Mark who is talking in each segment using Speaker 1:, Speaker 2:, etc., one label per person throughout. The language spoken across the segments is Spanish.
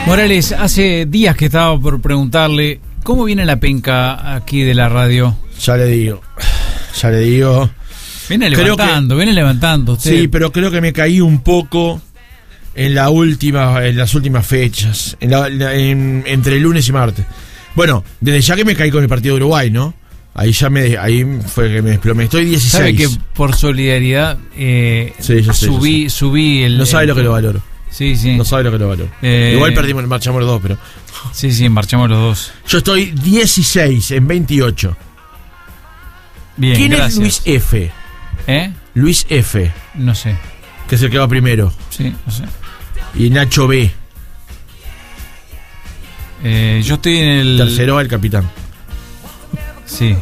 Speaker 1: Morales, hace días que estaba por preguntarle cómo viene la penca aquí de la radio.
Speaker 2: Ya le digo.
Speaker 1: Viene levantando usted.
Speaker 2: Sí, pero creo que me caí un poco en las últimas fechas, entre lunes y martes. Bueno, desde ya que me caí con el partido de Uruguay, ¿no? Ahí fue que me desplomé. Estoy 16.
Speaker 1: ¿Sabe que por solidaridad subí el...
Speaker 2: No sabe lo que lo valoro.
Speaker 1: Sí.
Speaker 2: No sabe lo que lo valoro. Igual marchamos los dos, pero...
Speaker 1: Sí, marchamos los dos.
Speaker 2: Yo estoy 16 en 28.
Speaker 1: Bien,
Speaker 2: ¿Quién
Speaker 1: gracias.
Speaker 2: es Luis F? Luis F.
Speaker 1: No sé.
Speaker 2: Que es el que va primero.
Speaker 1: Sí, no sé.
Speaker 2: Y Nacho B.
Speaker 1: Yo estoy en el...
Speaker 2: Tercero, el capitán.
Speaker 1: Sí.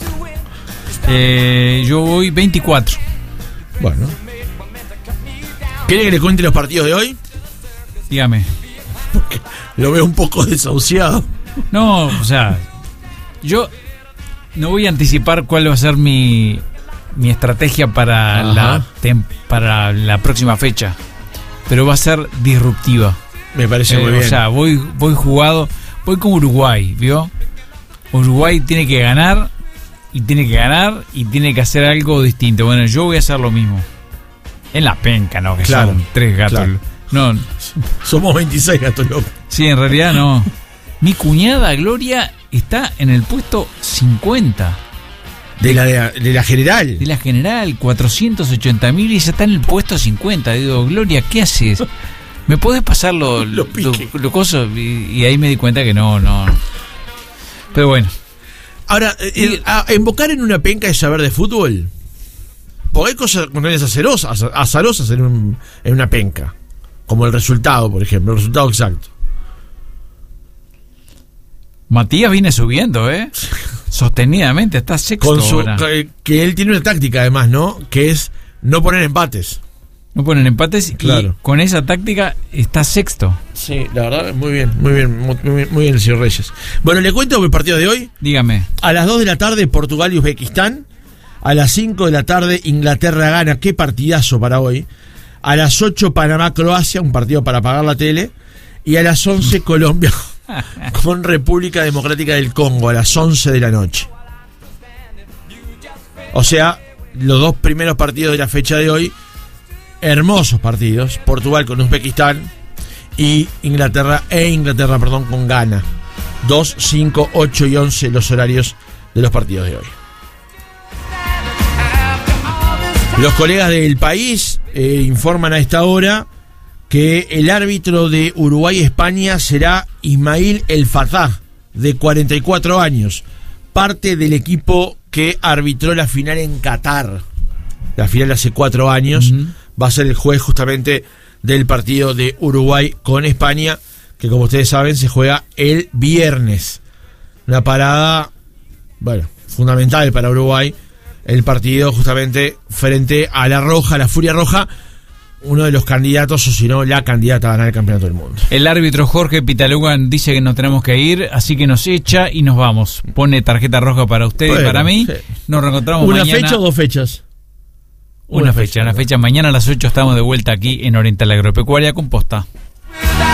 Speaker 1: Yo voy 24.
Speaker 2: Bueno. ¿Quiere que le cuente los partidos de hoy?
Speaker 1: Dígame.
Speaker 2: Lo veo un poco desahuciado.
Speaker 1: No, o sea, yo no voy a anticipar cuál va a ser mi estrategia para la próxima fecha, pero va a ser disruptiva.
Speaker 2: Me parece muy bien.
Speaker 1: O sea, voy jugado, voy con Uruguay, ¿vio? Uruguay tiene que ganar y tiene que hacer algo distinto. Bueno, yo voy a hacer lo mismo. En la penca, ¿no? Que
Speaker 2: claro,
Speaker 1: son 3 gatos.
Speaker 2: Claro.
Speaker 1: No.
Speaker 2: Somos 26 gatos locos.
Speaker 1: Sí, en realidad no. Mi cuñada Gloria está en el puesto 50.
Speaker 2: De la general.
Speaker 1: De la general, 480.000 y ella está en el puesto 50. Digo, Gloria, ¿qué haces? ¿Me podés pasar lo coso? Y ahí me di cuenta que no. Pero bueno.
Speaker 2: Ahora, ¿invocar en una penca es saber de fútbol? Porque hay cosas azarosas en una penca. Como el resultado, por ejemplo, el resultado exacto.
Speaker 1: Matías viene subiendo, sostenidamente, está sexto ahora.
Speaker 2: Que él tiene una táctica además, ¿no? Que es no poner empates.
Speaker 1: No ponen empates, claro. Y con esa táctica está sexto.
Speaker 2: Sí, la verdad, muy bien el señor Reyes. Bueno, ¿le cuento el partido de hoy?
Speaker 1: Dígame.
Speaker 2: A las 2 de la tarde, Portugal y Uzbekistán. A las 5 de la tarde, Inglaterra-Ghana. Qué partidazo para hoy. A las 8, Panamá-Croacia, un partido para apagar la tele. Y a las 11, Colombia con República Democrática del Congo, a las 11 de la noche. O sea, los dos primeros partidos de la fecha de hoy, hermosos partidos. Portugal con Uzbekistán y Inglaterra con Ghana. 2, 5, 8 y 11 los horarios de los partidos de hoy. Los colegas del país informan a esta hora que el árbitro de Uruguay-España será Ismail El Fatah, de 44 años, parte del equipo que arbitró la final en Qatar. La final hace 4 años. Va a ser el juez justamente del partido de Uruguay con España, que como ustedes saben se juega el viernes. Una parada, fundamental para Uruguay. El partido justamente frente a la Furia Roja, uno de los candidatos, o si no, la candidata a ganar el campeonato del mundo.
Speaker 1: El árbitro Jorge Pitalugan dice que nos tenemos que ir, así que nos echa y nos vamos. Pone tarjeta roja para usted y para mí. Sí. Nos reencontramos mañana.
Speaker 2: ¿Una fecha o 2 fechas?
Speaker 1: Una fecha. Mañana a las 8 estamos de vuelta aquí en Oriental Agropecuaria con Posta.